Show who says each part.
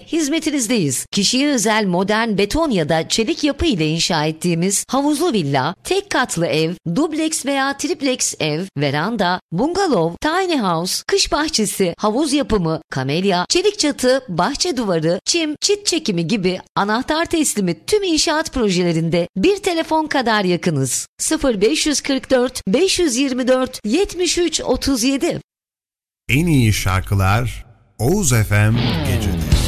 Speaker 1: hizmetinizdeyiz. Kişiye özel modern beton ya da çelik yapı ile inşa ettiğimiz havuzlu villa, tek katlı ev, dubleks veya triplex ev, veranda, bungalov, tiny house, kış bahçesi, havuz yapımı, kamelya, çelik çatı, bahçe duvarı, çim, çit çekimi gibi anahtar teslimi tüm inşaat projelerinde bir telefon kadar yakınız. 0544 524 73 37.
Speaker 2: En iyi şarkılar Oğuz FM